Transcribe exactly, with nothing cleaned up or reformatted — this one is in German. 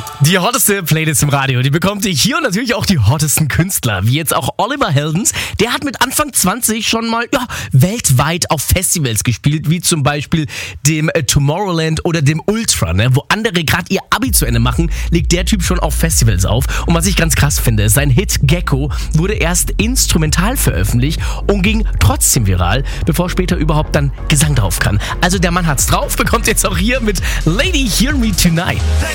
Die hotteste Playlist im Radio, die bekommt ihr hier und natürlich auch die hottesten Künstler, wie jetzt auch Oliver Heldens. Der hat mit Anfang zwanzig schon mal ja, weltweit auf Festivals gespielt, wie zum Beispiel dem äh, Tomorrowland oder dem Ultra, ne? Wo andere gerade ihr Abi zu Ende machen, legt der Typ schon auf Festivals auf. Und was ich ganz krass finde, sein Hit Gecko wurde erst instrumental veröffentlicht und ging trotzdem viral, bevor später überhaupt dann Gesang drauf kann. Also der Mann hat's drauf, bekommt jetzt auch hier mit Lady Hear Me Tonight.